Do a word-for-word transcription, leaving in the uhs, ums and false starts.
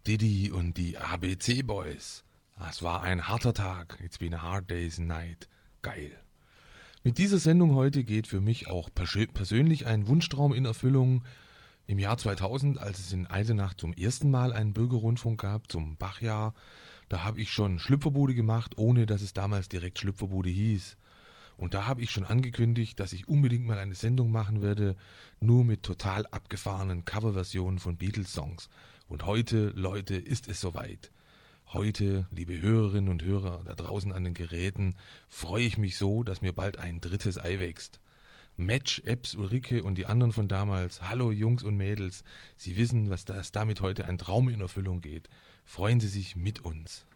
Diddy und die A B C Boys. Es war ein harter Tag. It's been a hard day's night. Geil. Mit dieser Sendung heute geht für mich auch persö- persönlich ein Wunschtraum in Erfüllung. Im Jahr zweitausend, als es in Eisenach zum ersten Mal einen Bürgerrundfunk gab, zum Bachjahr, da habe ich schon Schlüpferbude gemacht, ohne dass es damals direkt Schlüpferbude hieß. Und da habe ich schon angekündigt, dass ich unbedingt mal eine Sendung machen werde, nur mit total abgefahrenen Coverversionen von Beatles-Songs. Und heute, Leute, ist es soweit. Heute, liebe Hörerinnen und Hörer da draußen an den Geräten, freue ich mich so, dass mir bald ein drittes Ei wächst. Match, Epps, Ulrike und die anderen von damals, hallo Jungs und Mädels, Sie wissen, was das damit heute ein Traum in Erfüllung geht. Freuen Sie sich mit uns.